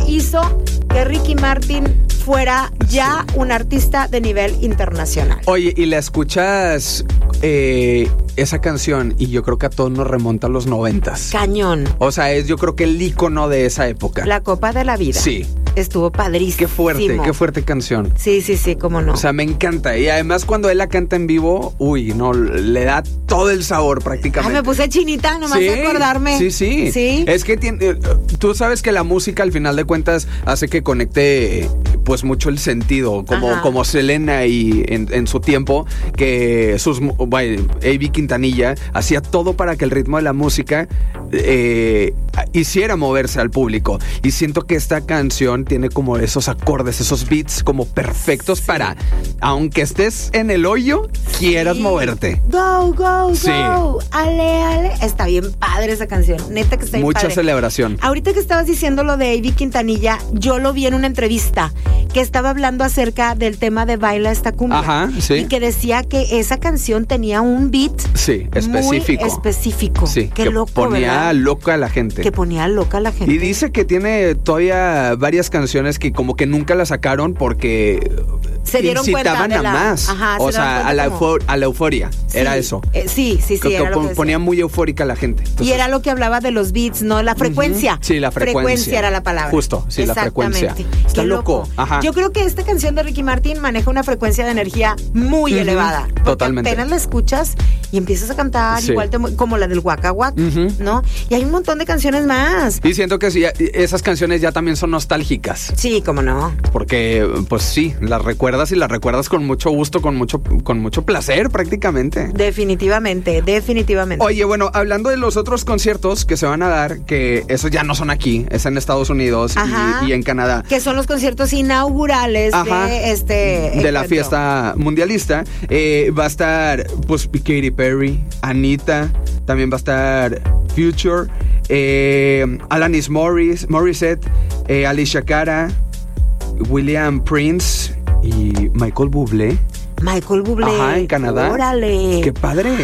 hizo que Ricky Martin fuera ya un artista de nivel internacional. Oye, y la escuchas esa canción y yo creo que a todos nos remonta a los 90s. Cañón. O sea, es yo creo que el ícono de esa época. La Copa de la Vida. Sí. Estuvo padrísimo. Qué fuerte canción. Sí, cómo no. O sea, me encanta. Y además cuando él la canta en vivo, no, le da todo el sabor prácticamente. Me puse chinita nomás de acordarme. Sí. Es que tú sabes que la música al final de cuentas hace que conecte pues mucho el sentido, como Selena y en su tiempo, que A.B. Quintanilla hacía todo para que el ritmo de la música hiciera moverse al público. Y siento que esta canción tiene como esos acordes, esos beats como perfectos para, aunque estés en el hoyo, quieras moverte. Go, ale. Está bien padre esa canción. Neta que está bien mucha padre. Celebración. Ahorita que estabas diciendo lo de A.B. Quintanilla, yo lo vi en una entrevista que estaba hablando acerca del tema de Baila esta cumbia. Ajá, sí. Y que decía que esa canción tenía un beat específico. Muy específico. Sí, Qué que loco, ponía ¿verdad? loca a la gente. Y dice que tiene todavía varias canciones que como que nunca la sacaron porque se dieron incitaban cuenta a más. Ajá, o sea, a la euforia. Sí, era eso. Sí. Era lo que ponía muy eufórica a la gente. Entonces, y era lo que hablaba de los beats, ¿no? La frecuencia. Sí, la frecuencia. Frecuencia era la palabra. Justo, sí, la frecuencia. Está loco. Ajá. Yo creo que esta canción de Ricky Martin maneja una frecuencia de energía muy elevada. Totalmente. Apenas la escuchas y empiezas a cantar igual como la del Waka Waka, ¿no? Y hay un montón de canciones más. Y siento que esas canciones ya también son nostálgicas. Sí, cómo no. Porque, pues sí, las recuerdas y las recuerdas con mucho gusto, con mucho placer prácticamente. Definitivamente. Oye, bueno, hablando de los otros conciertos que se van a dar, que esos ya no son aquí, es en Estados Unidos y en Canadá. Que son los conciertos inaugurales de la fiesta mundialista. Va a estar, pues, Katy Perry, Anita, también va a estar Future, Alanis Morissette, Alicia Cara, William Prince y Michael Bublé. Ajá, en Canadá. Órale. ¡Qué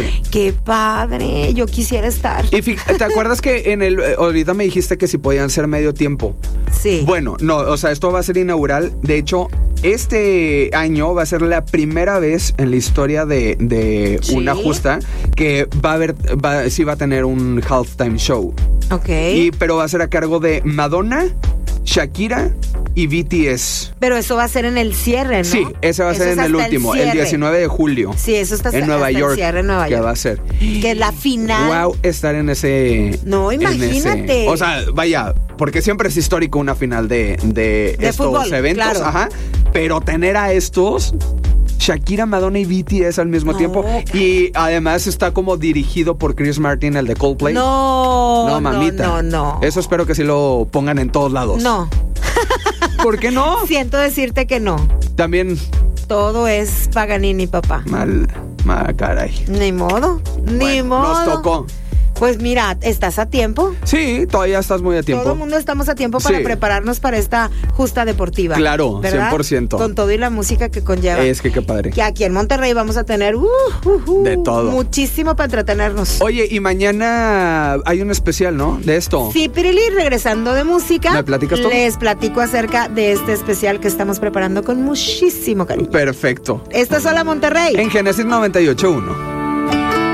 padre! Yo quisiera estar. Y ¿te acuerdas que ahorita me dijiste que si podían ser medio tiempo? Sí. Bueno, no, o sea, esto va a ser inaugural. De hecho, este año va a ser la primera vez en la historia de una justa que va a tener un halftime show. Ok. Pero va a ser a cargo de Madonna, Shakira y BTS. Pero eso va a ser en el cierre, ¿no? Sí, ese va a ser en el último, el 19 de julio. Sí, eso está en Nueva York. El cierre en Nueva York. Que va a ser. Que es la final. Wow, estar en ese. No, imagínate. O sea, vaya, porque siempre es histórico una final de estos fútbol, eventos. Claro. Ajá. Pero tener a estos. Shakira, Madonna y BTS al mismo tiempo. Y además está como dirigido por Chris Martin, el de Coldplay. No, mamita. No. Eso espero que sí lo pongan en todos lados. No. ¿Por qué no? Siento decirte que no. También. Todo es Paganini, papá. Mal, caray. Ni modo. Nos tocó. Pues mira, ¿estás a tiempo? Sí, todavía estás muy a tiempo. Todo el mundo estamos a tiempo para prepararnos para esta justa deportiva. Claro, ¿verdad? 100%. Con todo y la música que conlleva. Es que qué padre. Que aquí en Monterrey vamos a tener de todo. Muchísimo para entretenernos. Oye, y mañana hay un especial, ¿no? De esto. Sí, Pirili, regresando de música. ¿Me platicas tú? Les platico acerca de este especial que estamos preparando con muchísimo cariño. Perfecto. Esto es Hola Monterrey. En Génesis 98.1.